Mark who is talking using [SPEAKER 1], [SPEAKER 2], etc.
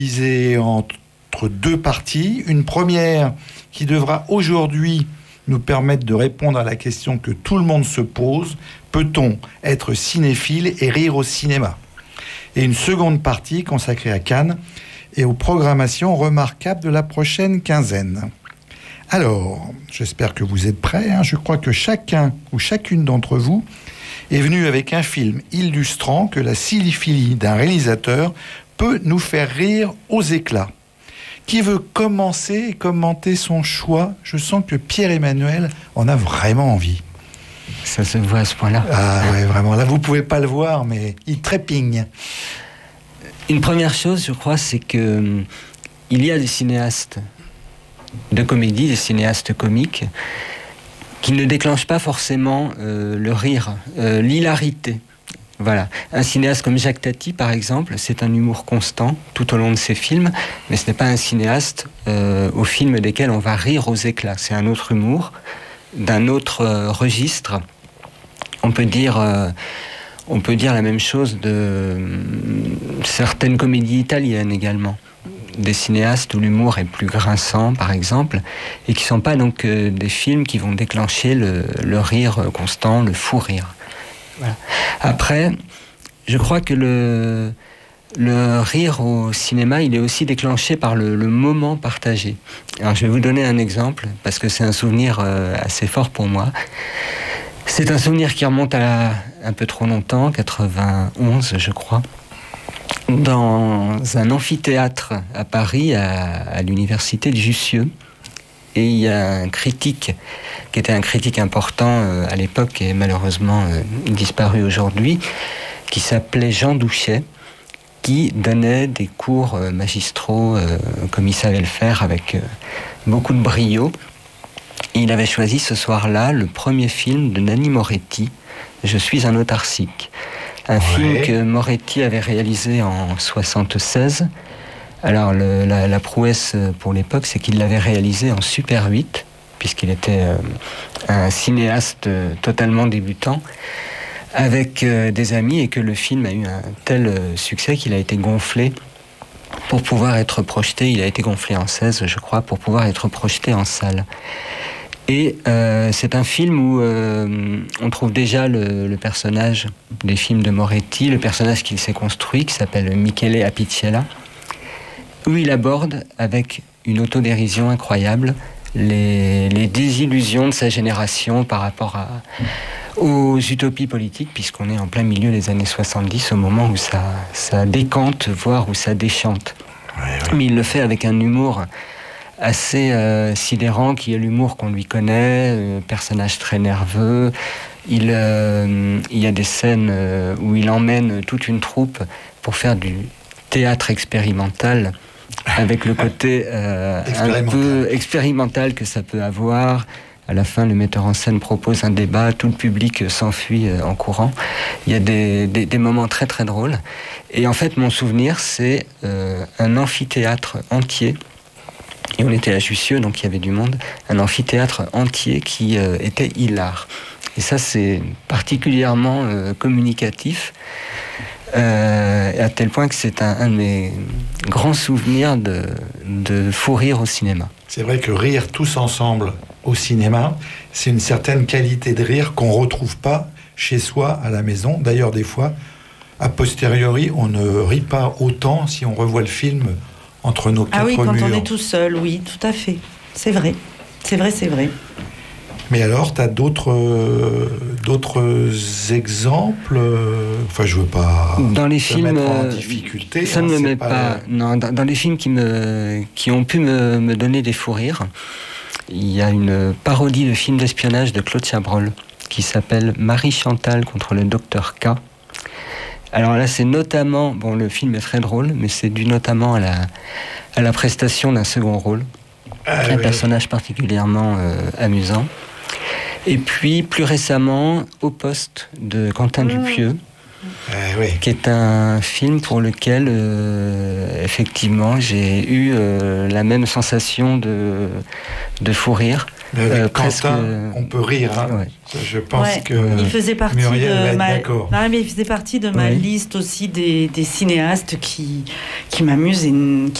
[SPEAKER 1] divisé entre deux parties. Une première qui devra aujourd'hui nous permettre de répondre à la question que tout le monde se pose. Peut-on être cinéphile et rire au cinéma ? Et une seconde partie consacrée à Cannes et aux programmations remarquables de la prochaine quinzaine. Alors, j'espère que vous êtes prêts. Je crois que chacun ou chacune d'entre vous est venu avec un film illustrant que la cinéphilie d'un réalisateur peut nous faire rire aux éclats. Qui veut commencer et commenter son choix ? Je sens que Pierre-Emmanuel en a vraiment envie.
[SPEAKER 2] Ça se voit à ce point-là.
[SPEAKER 1] Ah ouais, vraiment. Là, vous pouvez pas le voir, mais il trépigne.
[SPEAKER 2] Une première chose, je crois, c'est que il y a des cinéastes de comédie, des cinéastes comiques, qui ne déclenchent pas forcément le rire, l'hilarité. Voilà. Un cinéaste comme Jacques Tati, par exemple, c'est un humour constant tout au long de ses films, mais ce n'est pas un cinéaste aux films desquels on va rire aux éclats. C'est un autre humour, d'un autre registre. On peut dire la même chose de certaines comédies italiennes également. Des cinéastes où l'humour est plus grinçant, par exemple, et qui ne sont pas donc des films qui vont déclencher le rire constant, le fou rire. Voilà. Après, je crois que le rire au cinéma, il est aussi déclenché par le moment partagé. Alors, je vais vous donner un exemple, parce que c'est un souvenir assez fort pour moi. C'est un souvenir qui remonte à un peu trop longtemps, 91, je crois. Dans un amphithéâtre à Paris, à l'université de Jussieu. Et il y a un critique, qui était un critique important à l'époque et malheureusement disparu aujourd'hui, qui s'appelait Jean Douchet, qui donnait des cours magistraux comme il savait le faire avec beaucoup de brio. Et il avait choisi ce soir-là le premier film de Nanni Moretti, Je suis un autarcique. Un film que Moretti avait réalisé en 1976. Alors la prouesse pour l'époque, c'est qu'il l'avait réalisé en Super 8, puisqu'il était un cinéaste totalement débutant, avec des amis, et que le film a eu un tel succès qu'il a été gonflé pour pouvoir être projeté. Il a été gonflé en 16, je crois, pour pouvoir être projeté en salle. Et c'est un film où on trouve déjà le personnage des films de Moretti, le personnage qu'il s'est construit, qui s'appelle Michele Apicella, où il aborde avec une autodérision incroyable les désillusions de sa génération par rapport aux utopies politiques, puisqu'on est en plein milieu des années 70, au moment où ça décante, voire où ça déchante. Mais il le fait avec un humour assez sidérant, qui est l'humour qu'on lui connaît, personnage très nerveux. Il y a des scènes où il emmène toute une troupe pour faire du théâtre expérimental, avec le côté un peu expérimental que ça peut avoir. À la fin, le metteur en scène propose un débat, tout le public s'enfuit en courant. Il y a des moments très très drôles. Et en fait, mon souvenir, c'est un amphithéâtre entier. Et on était à Jussieu, donc il y avait du monde. Un amphithéâtre entier qui était hilar. Et ça, c'est particulièrement communicatif. À tel point que c'est un de mes grands souvenirs de fou rire au cinéma.
[SPEAKER 1] C'est vrai que rire tous ensemble au cinéma, c'est une certaine qualité de rire qu'on ne retrouve pas chez soi à la maison. D'ailleurs, des fois, a posteriori, on ne rit pas autant si on revoit le film entre nos quatre murs.
[SPEAKER 3] Ah oui, quand on est tout seul, oui, tout à fait. C'est vrai. C'est vrai, c'est vrai.
[SPEAKER 1] Mais alors, tu as d'autres exemples. Enfin, je veux pas
[SPEAKER 2] dans les films
[SPEAKER 1] mettre en difficulté.
[SPEAKER 2] Ça ne me met pas. Non, dans les films qui ont pu me donner des fous rires, il y a une parodie de film d'espionnage de Claude Chabrol qui s'appelle Marie Chantal contre le docteur K. Alors là, c'est notamment... Bon, le film est très drôle, mais c'est dû notamment à la prestation d'un second rôle. Un personnage particulièrement amusant. Et puis, plus récemment, Au poste de Quentin Dupieux, qui est un film pour lequel, effectivement, j'ai eu la même sensation de fou rire.
[SPEAKER 1] Avec
[SPEAKER 2] presque.
[SPEAKER 1] Quentin, on peut rire. Hein.
[SPEAKER 2] Ouais.
[SPEAKER 1] Je pense que
[SPEAKER 3] il faisait partie
[SPEAKER 1] Muriel va
[SPEAKER 3] de
[SPEAKER 1] être
[SPEAKER 3] ma...
[SPEAKER 1] d'accord.
[SPEAKER 3] Non, mais il faisait partie de ma
[SPEAKER 2] Oui.
[SPEAKER 3] liste aussi des cinéastes qui m'amusent et